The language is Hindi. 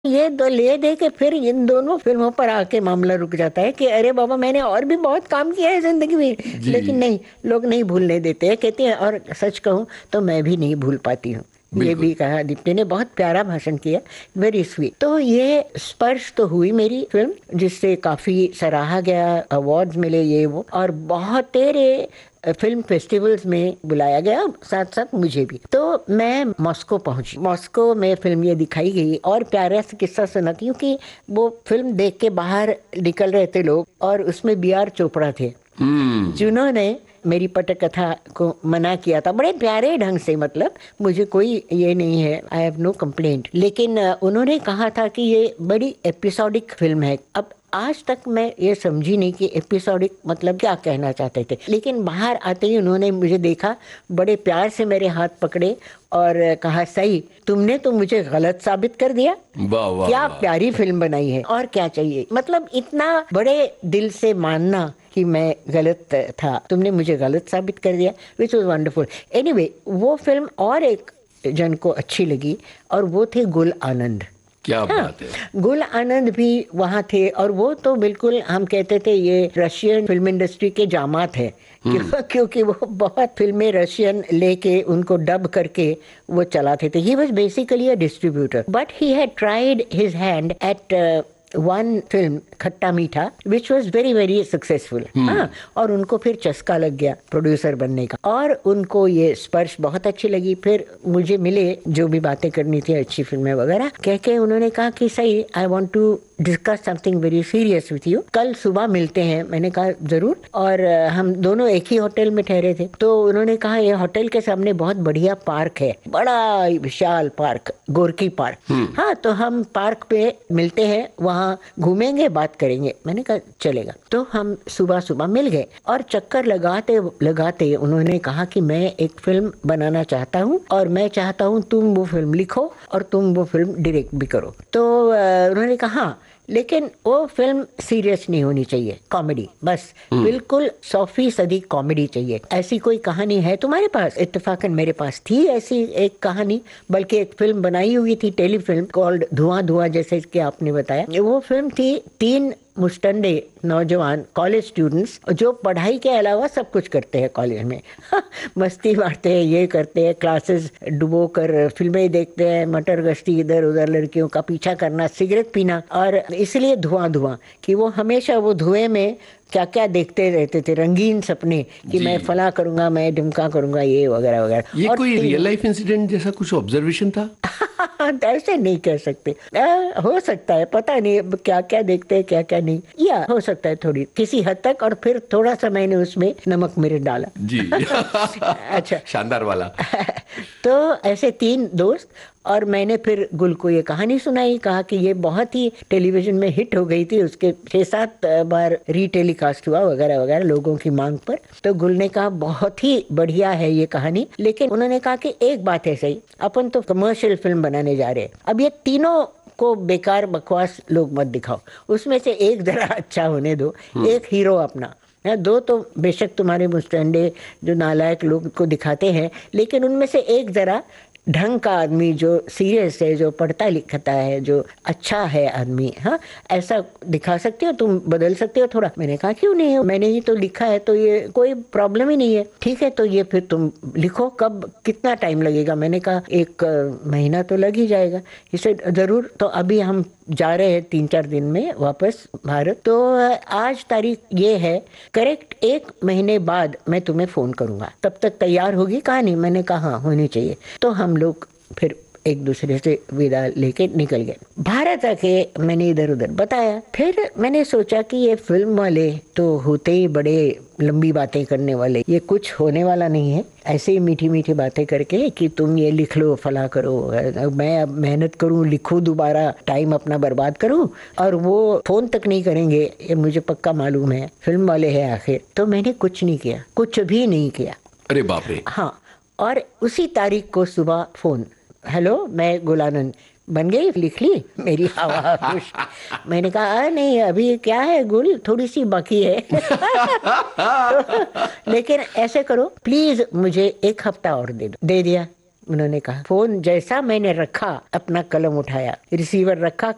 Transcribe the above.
ये दो ले दे के फिर इन दोनों फिल्मों पर आके मामला रुक जाता है कि अरे बाबा मैंने और भी बहुत काम किया है जिंदगी में। जी। लेकिन नहीं, लोग नहीं भूलने देते हैं, कहते हैं। और सच कहूं तो मैं भी नहीं भूल पाती हूँ। ये बिल्कुल। भी कहा दीप्ति ने, बहुत प्यारा भाषण किया, वेरी स्वीट। तो ये स्पर्श तो हुई मेरी फिल्म, जिससे काफी सराहा गया, अवार्ड्स मिले ये वो, और बहुत तेरे फिल्म फेस्टिवल्स में बुलाया गया, साथ साथ मुझे भी। तो मैं मॉस्को पहुंची। मॉस्को में फिल्म ये दिखाई गई, और प्यारा सा किस्सा सुना, क्योंकि वो फिल्म देख के बाहर निकल रहे थे लोग, और उसमें B.R. चोपड़ा थे हम्म। जिन्होंने मेरी पटकथा को मना किया था बड़े प्यारे ढंग से। मतलब मुझे कोई ये नहीं है, आई हैव नो कंप्लेंट, लेकिन उन्होंने कहा था कि ये बड़ी एपिसोडिक फिल्म है। अब आज तक मैं ये समझी नहीं कि एपिसोडिक मतलब क्या कहना चाहते थे, लेकिन बाहर आते ही उन्होंने मुझे देखा, बड़े प्यार से मेरे हाथ पकड़े और कहा, सही, तुमने तो मुझे गलत साबित कर दिया। वाह वाह क्या वाह। प्यारी फिल्म बनाई है, और क्या चाहिए। मतलब इतना बड़े दिल से मानना कि मैं गलत था, तुमने मुझे गलत साबित कर दिया, विच वॉज वंडरफुल। एनीवे, वो फिल्म और एक जन को अच्छी लगी, और वो थे गुल आनंद। क्या हाँ, बात है। गुल आनंद भी वहाँ थे, और वो तो बिल्कुल हम कहते थे ये रशियन फिल्म इंडस्ट्री के जामात है। क्योंकि वो बहुत फिल्में रशियन लेके उनको डब करके वो चलाते थे। He was basically a distributor, but he had tried his hand eight one film खट्टा मीठा, which was very very successful. हाँ, और उनको फिर चस्का लग गया प्रोड्यूसर बनने का, और उनको ये स्पर्श बहुत अच्छी लगी। फिर मुझे मिले, जो भी बातें करनी थी अच्छी फिल्में वगैरह कह के, उन्होंने कहा कि सही, I want to discuss something very serious with you, कल सुबह मिलते हैं। मैंने कहा जरूर। और हम दोनों एक ही होटल में ठहरे थे। तो उन्होंने कहा, ये होटल के सामने बहुत बढ़िया पार्क है, बड़ा विशाल पार्क, गोरकी पार्क। हाँ, तो हम पार्क पे मिलते हैं, वहाँ घूमेंगे, बात करेंगे। मैंने कहा चलेगा। तो हम सुबह सुबह मिल गए, और चक्कर लगाते लगाते उन्होंने कहा कि मैं एक फिल्म बनाना चाहता हूँ, और मैं चाहता हूँ तुम वो फिल्म लिखो और तुम वो फिल्म डायरेक्ट भी करो। तो उन्होंने कहा हाँ, लेकिन वो फिल्म सीरियस नहीं होनी चाहिए, कॉमेडी बस, बिल्कुल 100% कॉमेडी चाहिए। ऐसी कोई कहानी है तुम्हारे पास? इत्तेफाकन मेरे पास थी ऐसी एक कहानी, बल्कि एक फिल्म बनाई हुई थी, टेलीफिल्म कॉल्ड धुआं धुआं, जैसे कि आपने बताया। वो फिल्म थी, 3 मुस्टंडे नौजवान कॉलेज स्टूडेंट्स, जो पढ़ाई के अलावा सब कुछ करते हैं कॉलेज में। मस्ती मारते हैं, ये करते हैं, क्लासेस डुबो कर फिल्में देखते हैं, मटर गश्ती इधर उधर, लड़कियों का पीछा करना, सिगरेट पीना, और इसलिए धुआं धुआं, कि वो हमेशा वो धुएं में क्या क्या देखते रहते थे, रंगीन सपने, कि जी। मैं फला करूंगा, मैं ढिमका करूंगा, ये वगैरह वगैरह। ये और कोई रियल तीनों लाइफ इंसिडेंट जैसा कुछ ऑब्जर्वेशन था? ऐसे नहीं कह सकते। हो सकता है, पता नहीं अब क्या क्या देखते हैं, क्या क्या नहीं, या हो सकता है थोड़ी किसी हद तक, और फिर थोड़ा सा मैंने उसमें नमक मिर्च डाला। जी। अच्छा। शानदार वाला। तो ऐसे 3 दोस्त, और मैंने फिर गुल को ये कहानी सुनाई, कहा कि ये बहुत ही टेलीविजन में हिट हो गई थी, उसके 6-7 बार रीटेलीकास्ट हुआ वगैरह वगैरह लोगों की मांग पर। तो गुल ने कहा बहुत ही बढ़िया है ये कहानी, लेकिन उन्होंने कहा कि एक बात है सही, अपन तो कमर्शियल फिल्म बनाने जा रहे हैं, अब ये तीनों को बेकार बकवास लोग मत दिखाओ, उसमें से एक जरा अच्छा होने दो, एक हीरो अपना। 2 तो बेशक तुम्हारे मुस्टंडे जो नालायक लोग को दिखाते हैं, लेकिन उनमें से एक जरा ढंग का आदमी, जो सीरियस है, जो पढ़ता लिखता है, जो अच्छा है आदमी। हाँ, ऐसा दिखा सकते हो, तुम बदल सकते हो थोड़ा। मैंने कहा क्यों नहीं है, मैंने ही तो लिखा है, तो ये कोई प्रॉब्लम ही नहीं है। ठीक है, तो ये फिर तुम लिखो, कब कितना टाइम लगेगा? मैंने कहा 1 महीना तो लग ही जाएगा। इसे जरूर। तो अभी हम जा रहे हैं 3-4 दिन में वापस भारत, तो आज तारीख ये है, करेक्ट 1 महीने बाद मैं तुम्हें फोन करूंगा, तब तक तैयार होगी कहानी? मैंने कहा हाँ, होनी चाहिए। तो हम लोग फिर एक दूसरे से विदा लेके निकल गए। भारत आके मैंने इधर उधर बताया। फिर मैंने सोचा कि ये फिल्म वाले तो होते ही बड़े लंबी बातें करने वाले, ये कुछ होने वाला नहीं है ऐसे ही मीठी मीठी बातें करके कि तुम ये लिख लो, फला करो, मैं अब मेहनत करूं, लिखूं, दोबारा टाइम अपना बर्बाद करूं, और वो फोन तक नहीं करेंगे, ये मुझे पक्का मालूम है, फिल्म वाले हैं आखिर। तो मैंने कुछ नहीं किया, कुछ भी नहीं किया। अरे बाप रे। हाँ, और उसी तारीख को सुबह फोन, हेलो, मैं गुलानंद, बन गई, लिख ली मेरी हवा खुश। मैंने कहा नहीं, अभी क्या है गुल, थोड़ी सी बाकी है। तो, लेकिन ऐसे करो प्लीज, मुझे 1 हफ्ता और दे दो। दे दिया उन्होंने कहा। फोन जैसा मैंने रखा, अपना कलम उठाया, रिसीवर रखा,